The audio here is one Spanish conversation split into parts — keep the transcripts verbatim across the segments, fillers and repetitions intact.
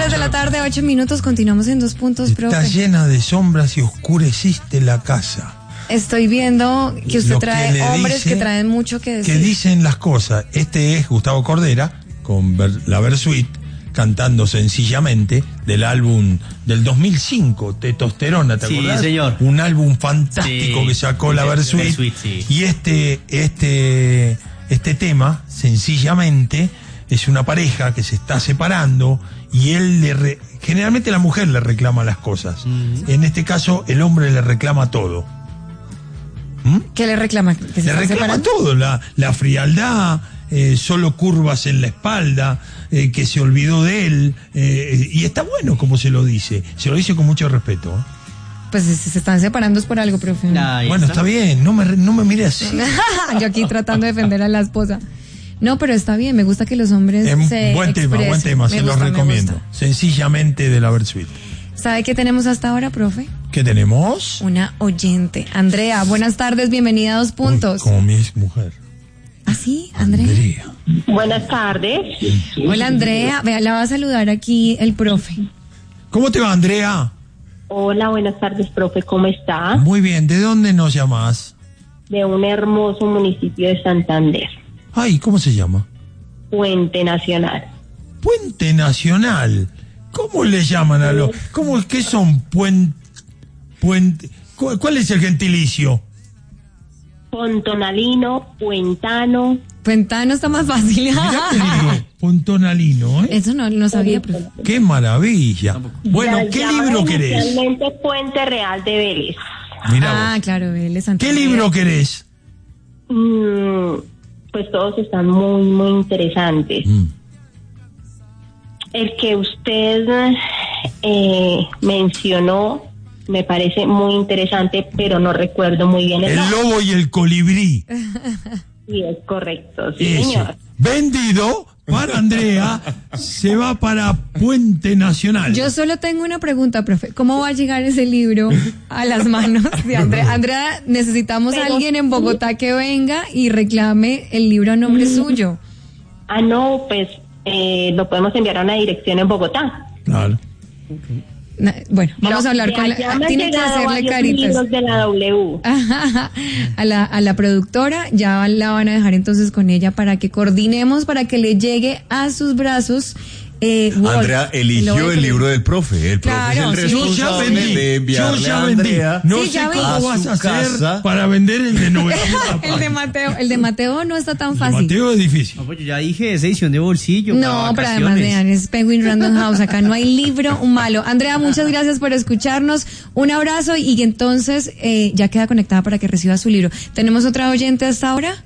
tres de la tarde, ocho minutos, continuamos en Dos Puntos, Está profe. llena de sombras y oscureciste la casa. Estoy viendo que usted Lo trae que le hombres dice- que traen mucho que decir. Que dicen las cosas. Este es Gustavo Cordera, con Ver- la Versuit, cantando Sencillamente, del álbum del dos mil cinco, Testosterona, ¿te Sí, acordás? señor. Un álbum fantástico Sí, que sacó la de- Versuit. Versuit, sí. Y este, este, este tema, Sencillamente, es una pareja que se está separando y él le re- generalmente la mujer le reclama las cosas. Mm. En este caso, el hombre le reclama todo. ¿Mm? ¿Qué le reclama? ¿Que se Le está reclama separando? todo, la, la frialdad, eh, solo curvas en la espalda, eh, que se olvidó de él, eh, y está bueno como se lo dice, se lo dice con mucho respeto. ¿eh? Pues si se están separando es por algo, profe. Ahí Bueno, está bien, no me, no me mire así. Yo aquí tratando de defender a la esposa. No, pero está bien, me gusta que los hombres Es se buen tema, expresen. buen tema, Me se gusta, lo me recomiendo. gusta. Sencillamente de la Versuit. ¿Sabe qué tenemos hasta ahora, profe? ¿Qué tenemos? Una oyente. Andrea, buenas tardes, bienvenida a Dos Puntos. Uy, como mi ex mujer. ¿Ah, sí, Andrea? Andrea. Buenas tardes. Hola, Andrea. Vea, la va a saludar aquí el profe. ¿Cómo te va, Andrea? Hola, buenas tardes, profe. ¿Cómo está? Muy bien, ¿de dónde nos llamás? De un hermoso municipio de Santander, Ay, ¿cómo se llama? Puente Nacional. Puente Nacional. ¿Cómo le llaman a los? ¿Cómo es que son puente? Puente. cu- ¿Cuál es el gentilicio? Pontonalino, Puentano. Puentano está más fácil. Mirá que lindo, Pontonalino, ¿eh? Eso no lo sabía, profe. Qué maravilla. Bueno, La ¿qué llaman libro querés? inicialmente Puente Real de Vélez. Mirá Ah, vos. claro, él es ¿Qué Santander. libro querés? Mm, pues todos están muy, muy interesantes. Mm. El que usted eh, mencionó me parece muy interesante, pero no recuerdo muy bien el, El nombre. lobo y el colibrí. Sí, es correcto, sí, Ese. señor. Vendido para Andrea. Se va para Puente Nacional. Yo solo tengo una pregunta, profe. ¿Cómo va a llegar ese libro a las manos de Andrea? Andrea, necesitamos a Pero- alguien en Bogotá que venga y reclame el libro a nombre suyo. Ah, no, pues eh, lo podemos enviar a una dirección en Bogotá. Claro. Na- Bueno, vamos No, a hablar de con la... allá me han Tiene que llegado hacerle varios caritas. libros de la W. a la, a la productora, ya la van a dejar entonces con ella para que coordinemos, para que le llegue a sus brazos. Eh, Wolf, Andrea eligió lobo de el libro colibrí. del profe. El Claro, profe es sí. el Yo ya responsable vendí. de Yo enviarle ya a vendí. Andrea No Sí, sé ya cómo vendí. vas a A su hacer casa. para vender el de novecientos El de Mateo, el de Mateo no está tan fácil. Mateo es difícil. No, pues yo ya dije, esa edición de bolsillo. No, para pero además vacaciones. vean, es Penguin Random House, acá no hay libro malo. Andrea, muchas gracias por escucharnos, un abrazo y entonces eh, ya queda conectada para que reciba su libro. ¿Tenemos otra oyente hasta ahora?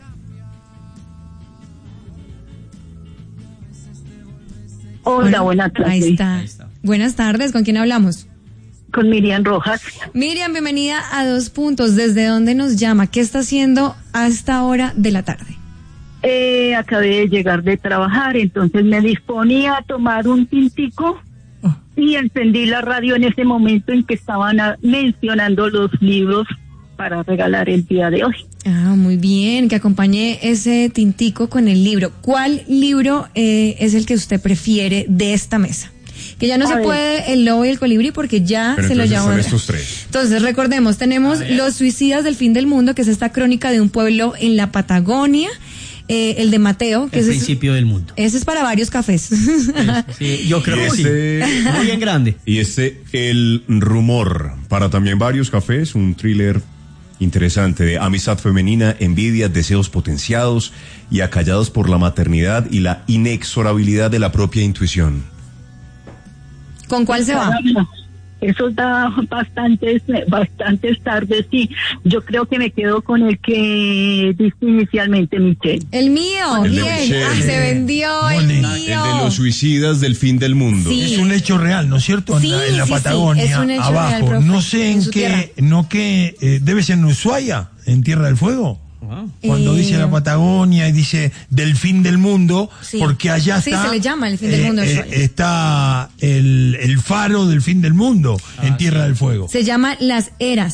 Hola, buenas tardes. Ahí está. Ahí está. Buenas tardes, ¿con quién hablamos? Con Miriam Rojas. Miriam, bienvenida a Dos Puntos. ¿Desde dónde nos llama? ¿Qué está haciendo a esta hora de la tarde? Eh, acabé de llegar de trabajar, entonces me disponía a tomar un tintico y encendí la radio en ese momento en que estaban a- mencionando los libros para regalar el día de hoy. Ah, muy bien, que acompañe ese tintico con el libro. ¿Cuál libro eh, es el que usted prefiere de esta mesa? Que ya no A se ver. puede el lobo y el colibrí porque ya Pero se lo entonces llevó. son Andrea. estos tres. Entonces, recordemos, tenemos Los Suicidas del Fin del Mundo, que es esta crónica de un pueblo en la Patagonia. Eh, el de Mateo, que El ese principio del mundo. es, ese es para varios cafés. Sí, yo creo Y que sí. este- Muy en grande. Y este, El Rumor, para también varios cafés, un thriller interesante de amistad femenina, envidia, deseos potenciados y acallados por la maternidad y la inexorabilidad de la propia intuición. ¿Con cuál se va? Caramba, eso da bastantes, bastantes tardes y yo creo que me quedo con el que dije inicialmente, Michelle. El mío, El de bien. Michelle. Ay, se vendió el Bonito. mío. El de los suicidas del fin del mundo. Sí. Es un hecho real, ¿no es cierto? En Sí, la, en la sí, sí, Patagonia, es un hecho real, abajo. profe, no sé en en, su tierra. qué, no qué, eh, debe ser en Ushuaia, en Tierra del Fuego. Wow. Cuando Eh, dice la Patagonia y dice del fin del mundo, Sí. porque allá Sí, está. se le llama el fin del mundo, eh, Ushuaia. está el, el faro del fin del mundo en Tierra del Fuego. Se llama Las Eras.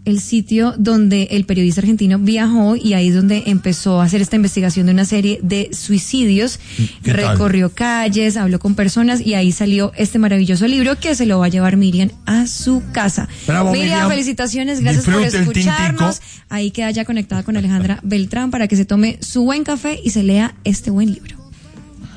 el sitio donde el periodista argentino viajó y ahí es donde empezó a hacer esta investigación de una serie de suicidios. ¿Qué tal? Recorrió calles, habló con personas y ahí salió este maravilloso libro que se lo va a llevar Miriam a su casa. Bravo, Miriam, Miriam. felicitaciones, gracias Disfrute por el escucharnos. tintico. Ahí queda ya conectada con Alejandra Beltrán para que se tome su buen café y se lea este buen libro.